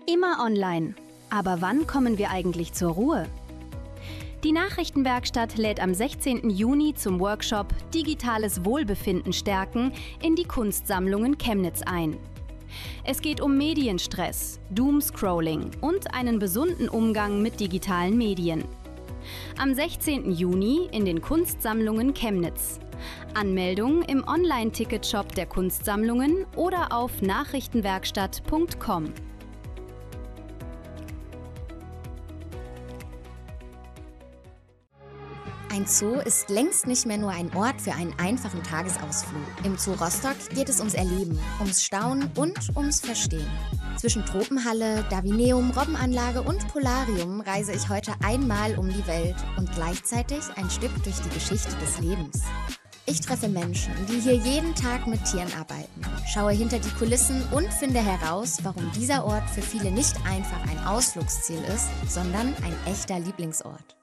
Immer online. Aber wann kommen wir eigentlich zur Ruhe? Die Nachrichtenwerkstatt lädt am 16. Juni zum Workshop Digitales Wohlbefinden stärken in die Kunstsammlungen Chemnitz ein. Es geht um Medienstress, Doomscrolling und einen gesunden Umgang mit digitalen Medien. Am 16. Juni in den Kunstsammlungen Chemnitz. Anmeldung im Online-Ticketshop der Kunstsammlungen oder auf nachrichtenwerkstatt.com. Ein Zoo ist längst nicht mehr nur ein Ort für einen einfachen Tagesausflug. Im Zoo Rostock geht es ums Erleben, ums Staunen und ums Verstehen. Zwischen Tropenhalle, Davineum, Robbenanlage und Polarium reise ich heute einmal um die Welt und gleichzeitig ein Stück durch die Geschichte des Lebens. Ich treffe Menschen, die hier jeden Tag mit Tieren arbeiten, schaue hinter die Kulissen und finde heraus, warum dieser Ort für viele nicht einfach ein Ausflugsziel ist, sondern ein echter Lieblingsort.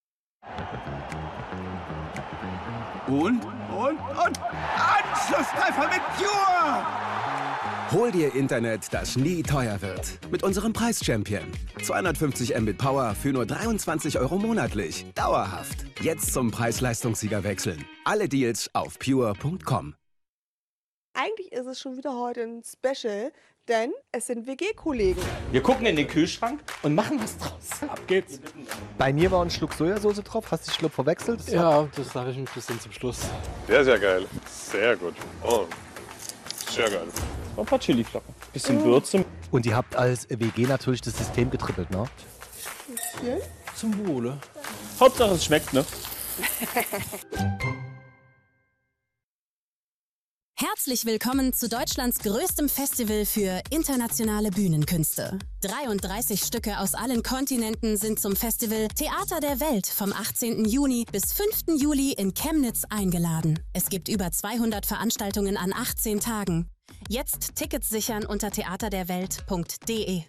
Und Anschlusstreffer mit Pure! Hol dir Internet, das nie teuer wird. Mit unserem Preis-Champion. 250 Mbit Power für nur 23 € monatlich. Dauerhaft. Jetzt zum Preis-Leistungssieger wechseln. Alle Deals auf pure.com. Eigentlich ist es schon wieder heute ein Special, denn es sind WG-Kollegen. Wir gucken in den Kühlschrank und machen was draus. Ab geht's. Bei mir war ein Schluck Sojasauce drauf. Hast du den Schluck verwechselt? Ja, das sage ich ein bisschen zum Schluss. Sehr, sehr geil. Sehr gut. Oh, sehr geil. Ein paar Chiliflocken. Bisschen Würze. Und ihr habt als WG natürlich das System getrippelt, ne? Bisschen. Zum Wohle. Hauptsache es schmeckt, ne? Herzlich willkommen zu Deutschlands größtem Festival für internationale Bühnenkünste. 33 Stücke aus allen Kontinenten sind zum Festival Theater der Welt vom 18. Juni bis 5. Juli in Chemnitz eingeladen. Es gibt über 200 Veranstaltungen an 18 Tagen. Jetzt Tickets sichern unter theaterderwelt.de.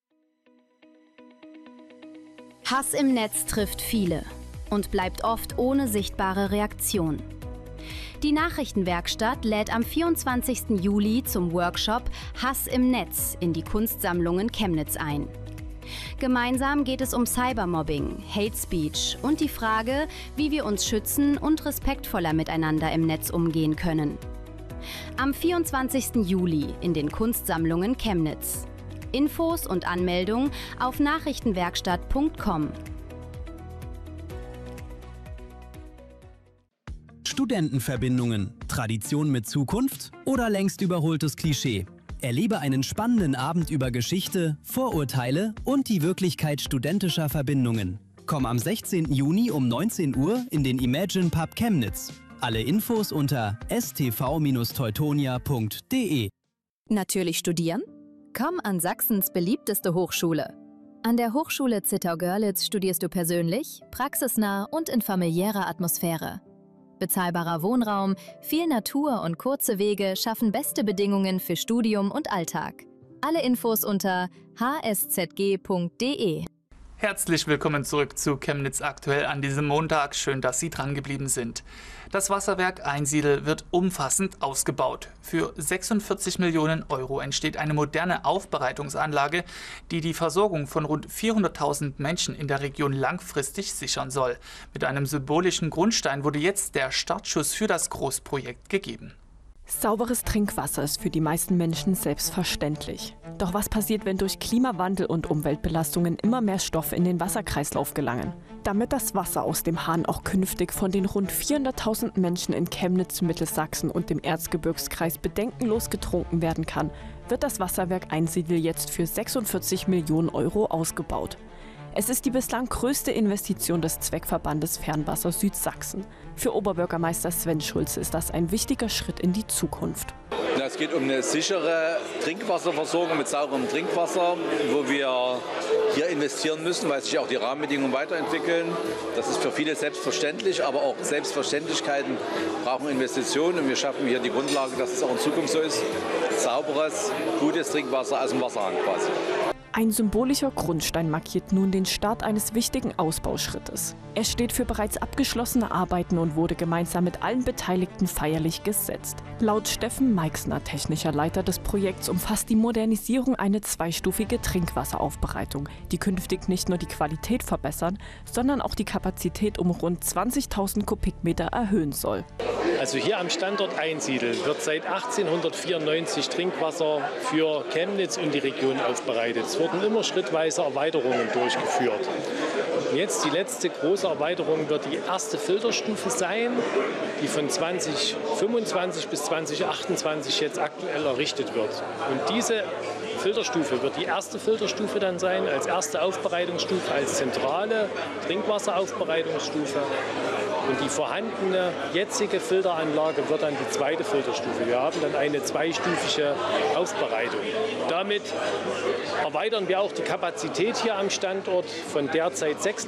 Hass im Netz trifft viele und bleibt oft ohne sichtbare Reaktion. Die Nachrichtenwerkstatt lädt am 24. Juli zum Workshop Hass im Netz in die Kunstsammlungen Chemnitz ein. Gemeinsam geht es um Cybermobbing, Hate Speech und die Frage, wie wir uns schützen und respektvoller miteinander im Netz umgehen können. Am 24. Juli in den Kunstsammlungen Chemnitz. Infos und Anmeldung auf nachrichtenwerkstatt.com. Studentenverbindungen, Tradition mit Zukunft oder längst überholtes Klischee? Erlebe einen spannenden Abend über Geschichte, Vorurteile und die Wirklichkeit studentischer Verbindungen. Komm am 16. Juni um 19 Uhr in den Imagine Pub Chemnitz. Alle Infos unter stv-teutonia.de. Natürlich studieren? Komm an Sachsens beliebteste Hochschule. An der Hochschule Zittau-Görlitz studierst du persönlich, praxisnah und in familiärer Atmosphäre. Bezahlbarer Wohnraum, viel Natur und kurze Wege schaffen beste Bedingungen für Studium und Alltag. Alle Infos unter hszg.de. Herzlich willkommen zurück zu Chemnitz aktuell an diesem Montag. Schön, dass Sie dran geblieben sind. Das Wasserwerk Einsiedl wird umfassend ausgebaut. Für 46 Millionen € entsteht eine moderne Aufbereitungsanlage, die die Versorgung von rund 400.000 Menschen in der Region langfristig sichern soll. Mit einem symbolischen Grundstein wurde jetzt der Startschuss für das Großprojekt gegeben. Sauberes Trinkwasser ist für die meisten Menschen selbstverständlich. Doch was passiert, wenn durch Klimawandel und Umweltbelastungen immer mehr Stoffe in den Wasserkreislauf gelangen? Damit das Wasser aus dem Hahn auch künftig von den rund 400.000 Menschen in Chemnitz, Mittelsachsen und dem Erzgebirgskreis bedenkenlos getrunken werden kann, wird das Wasserwerk Einsiedl jetzt für 46 Millionen € ausgebaut. Es ist die bislang größte Investition des Zweckverbandes Fernwasser Südsachsen. Für Oberbürgermeister Sven Schulze ist das ein wichtiger Schritt in die Zukunft. Es geht um eine sichere Trinkwasserversorgung mit sauberem Trinkwasser, wo wir hier investieren müssen, weil sich auch die Rahmenbedingungen weiterentwickeln. Das ist für viele selbstverständlich, aber auch Selbstverständlichkeiten brauchen Investitionen. Und wir schaffen hier die Grundlage, dass es auch in Zukunft so ist. Sauberes, gutes Trinkwasser aus dem Wasserhahn quasi. Ein symbolischer Grundstein markiert nun den Start eines wichtigen Ausbauschrittes. Er steht für bereits abgeschlossene Arbeiten und wurde gemeinsam mit allen Beteiligten feierlich gesetzt. Laut Steffen Meixner, technischer Leiter des Projekts, umfasst die Modernisierung eine zweistufige Trinkwasseraufbereitung, die künftig nicht nur die Qualität verbessern, sondern auch die Kapazität um rund 20.000 Kubikmeter erhöhen soll. Also hier am Standort Einsiedl wird seit 1894 Trinkwasser für Chemnitz und die Region aufbereitet. Es wurden immer schrittweise Erweiterungen durchgeführt. Und jetzt die letzte große Erweiterung wird die erste Filterstufe sein, die von 2025 bis 2028 jetzt aktuell errichtet wird. Und diese Filterstufe wird die erste Filterstufe dann sein, als erste Aufbereitungsstufe, als zentrale Trinkwasseraufbereitungsstufe. Und die vorhandene jetzige Filteranlage wird dann die zweite Filterstufe. Wir haben dann eine zweistufige Aufbereitung. Damit erweitern wir auch die Kapazität hier am Standort von derzeit 6